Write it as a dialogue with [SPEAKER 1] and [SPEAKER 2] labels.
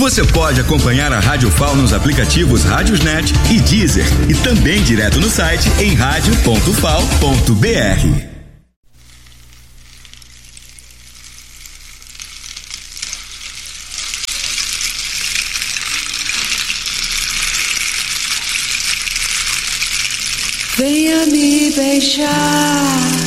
[SPEAKER 1] Você pode acompanhar a Rádio FAO nos aplicativos Rádiosnet e Deezer e também direto no site em radio.fal.br.
[SPEAKER 2] Venha me beijar,